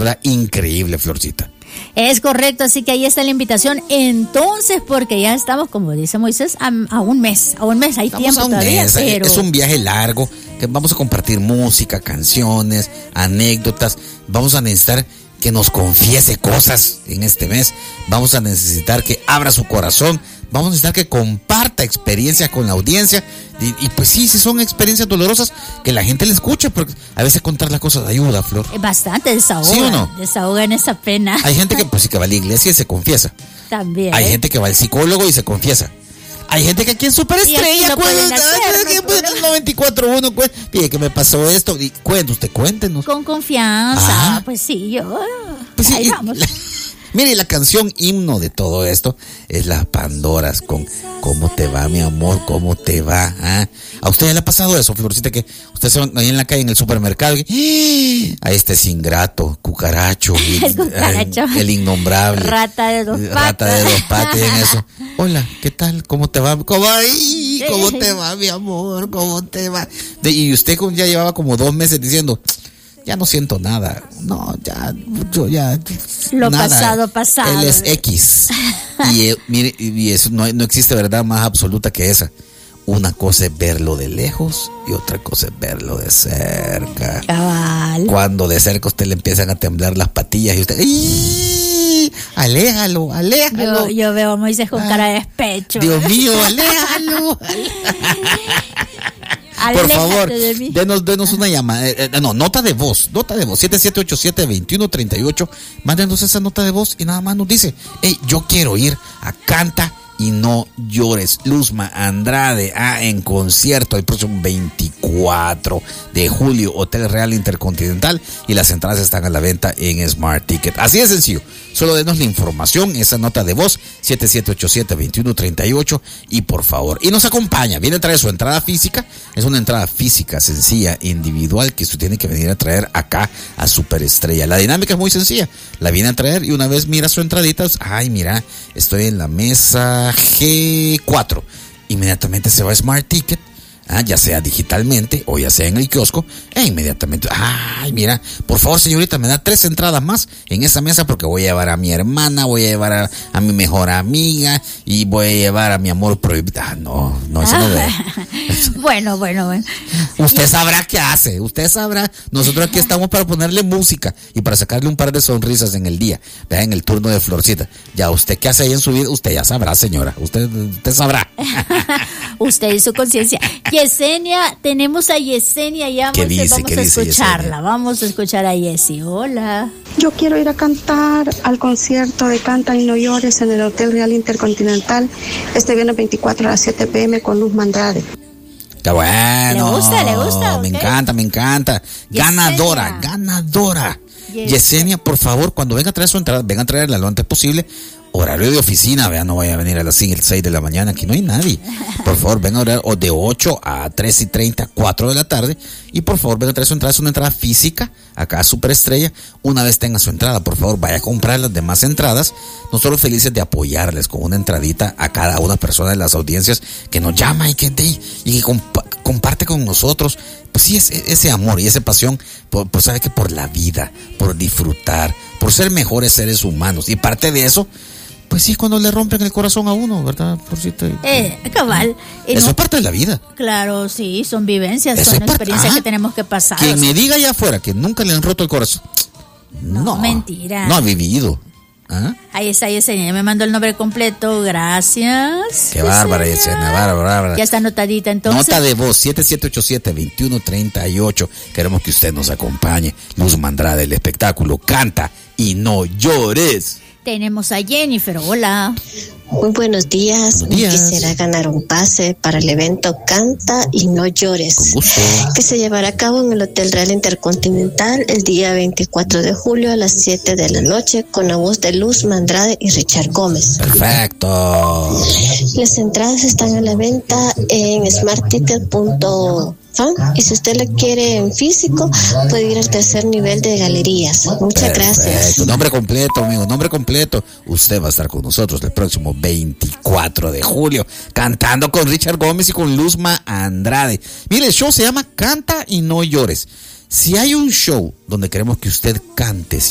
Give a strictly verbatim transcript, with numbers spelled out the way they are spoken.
Increíble, Florcita. Es correcto, así que ahí está la invitación. Entonces, porque ya estamos, como dice Moisés, a, a un mes, a un mes, hay Estamos tiempo a un todavía, mes. pero... Es un viaje largo, que vamos a compartir música, canciones, anécdotas. Vamos a necesitar que nos confiese cosas en este mes. Vamos a necesitar que abra su corazón. Vamos a necesitar que comparta experiencias con la audiencia. Y, y pues sí, si son experiencias dolorosas, que la gente le escuche, porque a veces contar las cosas ayuda, Flor. Bastante desahoga. ¿Sí o no? Desahoga en esa pena. Hay gente que pues sí que va a la iglesia y se confiesa. También. Hay gente que va al psicólogo y se confiesa. Hay gente que aquí en Superestrella cuenta, el noventa y cuatro punto uno, pide que me pasó esto, y cuente, usted cuéntenos. Con confianza, ah, pues sí, yo. Pues sí, ahí vamos. La, mire, la canción himno de todo esto es las Pandoras con ¿Cómo te va, mi amor? ¿Cómo te va? ¿Ah? ¿A usted ya le ha pasado eso, Florcita? Que usted se va ahí en la calle, en el supermercado, y a este es ingrato, cucaracho, y, el cucaracho, el innombrable, rata de dos patas, rata de dos patas, en eso. Hola, ¿qué tal? ¿Cómo te va? ¿Cómo, ay, ¿cómo te va, mi amor? ¿Cómo te va? De, y usted ya llevaba como dos meses diciendo, ya no siento nada. No, ya, yo ya. Lo nada. pasado, pasado. Él es X. Y eh, mire, y eso no, no existe verdad más absoluta que esa. Una cosa es verlo de lejos y otra cosa es verlo de cerca. Cabal. Cuando de cerca a usted le empiezan a temblar las patillas y usted, ¡ay! Aléjalo, aléjalo. Yo, yo veo a Moisés con ah, cara de despecho. Dios mío, aléjalo. Por favor, de denos, denos una llamada, eh, no, nota de voz, nota de voz, siete siete ocho siete, dos uno tres ocho, mándenos esa nota de voz y nada más nos dice, hey, yo quiero ir a Canta y No Llores, Luzma Andrade, ah, en concierto el próximo veinticuatro de julio, Hotel Real Intercontinental, y las entradas están a la venta en Smart Ticket. Así de sencillo, solo denos la información, esa nota de voz, siete siete ocho siete, dos uno tres ocho, y por favor, y nos acompaña, viene a traer su entrada física, es una entrada física, sencilla, individual, que usted tiene que venir a traer acá a Superestrella. La dinámica es muy sencilla, la viene a traer y una vez mira su entradita, ay, mira, estoy en la mesa G cuatro, inmediatamente se va a Smart Ticket, ah, ya sea digitalmente o ya sea en el kiosco, e inmediatamente, ay, mira, por favor, señorita, me da tres entradas más en esa mesa porque voy a llevar a mi hermana, voy a llevar a, a mi mejor amiga y voy a llevar a mi amor prohibido. Ah, no, no, eso no ve. Bueno, bueno, bueno. Usted sabrá qué hace, usted sabrá. Nosotros aquí estamos para ponerle música y para sacarle un par de sonrisas en el día. Vea, en el turno de Florcita. Ya usted qué hace ahí en su vida, usted ya sabrá, señora. Usted, usted sabrá. Usted y su conciencia. Yesenia, tenemos a Yesenia ya. ¿Qué dice, vamos ¿qué a dice escucharla. Yesenia? Vamos a escuchar a Yesi. Hola. Yo quiero ir a cantar al concierto de Canta y No Llores en el Hotel Real Intercontinental este viernes veinticuatro a las siete pe eme con Luzma Andrade. Está bueno. ¿Le gusta? ¿Le gusta? Me Okay. encanta, me encanta. Yesenia. Ganadora, ganadora. Yesenia. Yesenia, por favor, cuando venga a traer su entrada, venga a traerla lo antes posible. Horario de oficina, vea, no vaya a venir a las seis de la mañana, aquí no hay nadie. Por favor, venga a orar o de ocho a tres y treinta, cuatro de la tarde. Y por favor, venga a traer su entrada, es una entrada física, acá a Superestrella. Una vez tenga su entrada, por favor, vaya a comprar las demás entradas. Nosotros felices de apoyarles con una entradita a cada una persona de las audiencias que nos llama y que, de, y que compa- comparte con nosotros. Pues sí, es, ese amor y esa pasión, por, por saber que por la vida, por disfrutar, por ser mejores seres humanos. Y parte de eso, pues sí, cuando le rompen el corazón a uno, ¿verdad? Por si te, Eh, cabal. Eh, eso no, es parte de la vida. Claro, sí, son vivencias, Eso son es parte- experiencias ajá. que tenemos que pasar. Quien o sea, me diga allá afuera que nunca le han roto el corazón, No, no, mentira. no ha vivido. ¿Ah? Ahí está Yesenia, ya me mandó el nombre completo, gracias. Qué bárbara, Yesenia, bárbara, bárbara. Ya está anotadita entonces. Nota de voz, siete siete ocho siete, dos uno tres ocho. Queremos que usted nos acompañe. Luzma Andrade, el espectáculo Canta y No Llores. Tenemos a Jennifer, hola. Muy buenos días. Buenos días. Quisiera ganar un pase para el evento Canta y No Llores, Con gusto. que se llevará a cabo en el Hotel Real Intercontinental el día veinticuatro de julio a las siete de la noche con la voz de Luzma Andrade y Richard Gómez. Perfecto. Las entradas están a la venta en smart ticket punto com y si usted le quiere en físico puede ir al tercer nivel de galerías. Muchas Perfecto. gracias. Nombre completo, amigo, nombre completo. Usted va a estar con nosotros el próximo veinticuatro de julio cantando con Richard Gómez y con Luzma Andrade. Mire, el show se llama Canta y No Llores. Si hay un show donde queremos que usted cante,